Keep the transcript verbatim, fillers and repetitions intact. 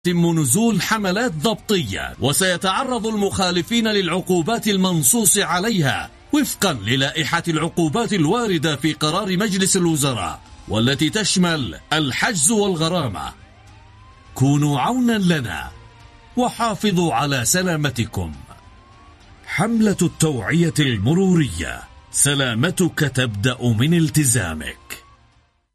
يتم نزول حملات ضبطية، وسيتعرض المخالفين للعقوبات المنصوص عليها وفقا للائحة العقوبات الواردة في قرار مجلس الوزراء، والتي تشمل الحجز والغرامة. كونوا عونا لنا وحافظوا على سلامتكم. حملة التوعية المرورية، سلامتك تبدأ من التزامك.